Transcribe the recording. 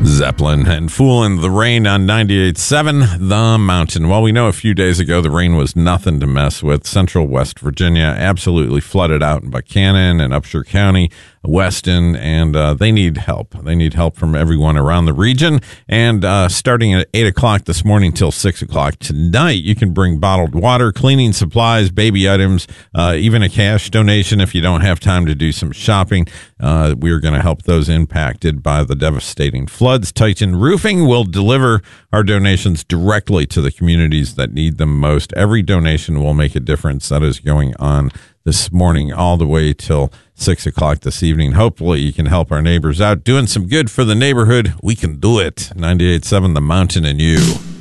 Zeppelin and Foolin' the Rain on 98.7 The Mountain. Well, we know a few days ago the rain was nothing to mess with. Central West Virginia absolutely flooded out in Buchanan and Upshur County, Weston, and they need help. They need help from everyone around the region. And starting at 8 o'clock this morning till 6 o'clock tonight, you can bring bottled water, cleaning supplies, baby items, even a cash donation if you don't have time to do some shopping. We're going to help those impacted by the devastating floods. Titan Roofing will deliver our donations directly to the communities that need them most. Every donation will make a difference. That is going on this morning all the way till 6 o'clock this evening. Hopefully you can help our neighbors out, doing some good for the neighborhood. We can do it. 98.7 The Mountain and you.